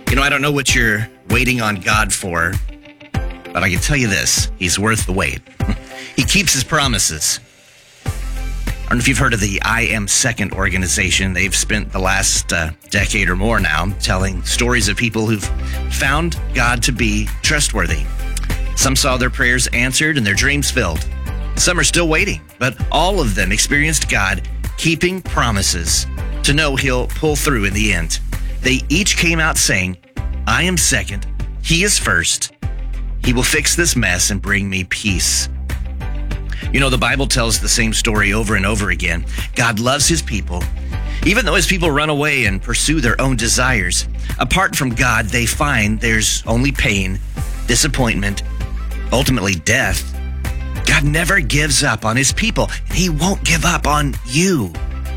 I don't know what you're waiting on God for, but I can tell you this, he's worth the wait. He keeps his promises. I don't know if you've heard of the I Am Second organization. They've spent the last decade or more now telling stories of people who've found God to be trustworthy. Some saw their prayers answered and their dreams filled. Some are still waiting, but all of them experienced God keeping promises to know he'll pull through in the end. They each came out saying, I am second, he is first. He will fix this mess and bring me peace. The Bible tells the same story over and over again. God loves his people. Even though his people run away and pursue their own desires, apart from God, they find there's only pain, disappointment, ultimately death. God never gives up on his people. He won't give up on you.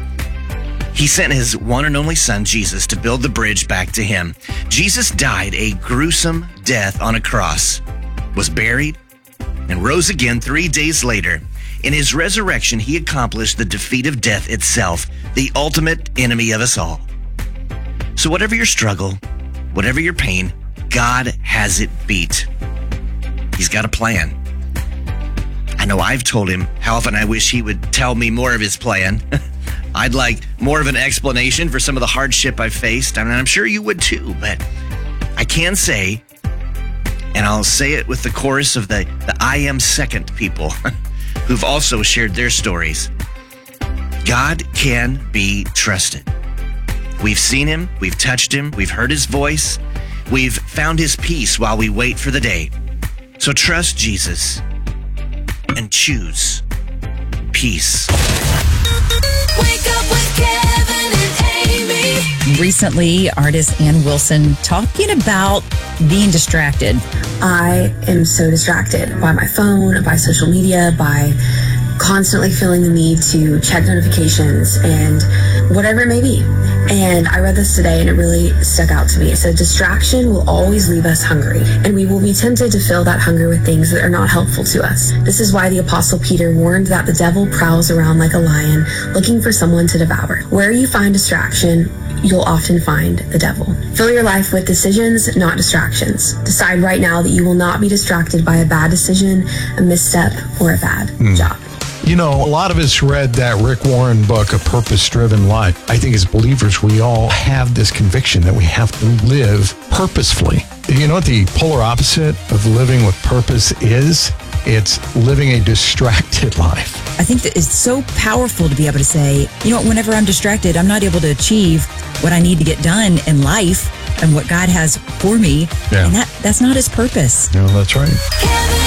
He sent his one and only son, Jesus, to build the bridge back to him. Jesus died a gruesome death on a cross, was buried, and rose again 3 days later. In his resurrection, he accomplished the defeat of death itself, the ultimate enemy of us all. So whatever your struggle, whatever your pain, God has it beat. He's got a plan. I know I've told him how often I wish he would tell me more of his plan. I'd like more of an explanation for some of the hardship I've faced. I mean, I'm sure you would too, but I can say, and I'll say it with the chorus of the I Am Second people who've also shared their stories. God can be trusted. We've seen him, we've touched him, we've heard his voice, we've found his peace while we wait for the day. So trust Jesus and choose peace. Wake up with Kevin and Amy. Recently, artist Ann Wilson talking about being distracted. I am so distracted by my phone, by social media, by constantly feeling the need to check notifications and whatever it may be. And I read this today and it really stuck out to me. It said, distraction will always leave us hungry, and we will be tempted to fill that hunger with things that are not helpful to us. This is why the Apostle Peter warned that the devil prowls around like a lion looking for someone to devour. Where you find distraction, you'll often find the devil. Fill your life with decisions, not distractions. Decide right now that you will not be distracted by a bad decision, a misstep, or a bad job. A lot of us read that Rick Warren book, A Purpose-Driven Life. I think as believers, we all have this conviction that we have to live purposefully. You know what the polar opposite of living with purpose is? It's living a distracted life. I think that it's so powerful to be able to say, whenever I'm distracted, I'm not able to achieve what I need to get done in life and what God has for me. Yeah. And that's not his purpose. That's right. Kevin